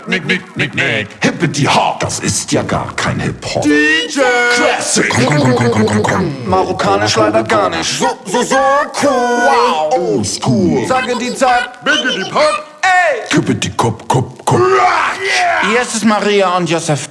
Nick. Hippity Hop, das ist ja gar kein Hip-Hop. DJ Classic. Komm. Marokkanisch leider gar nicht. So cool. Wow, old school. Sage die Zeit. Biggity Pop. Ey. Hippity Kop. Hier ist es Maria und Josef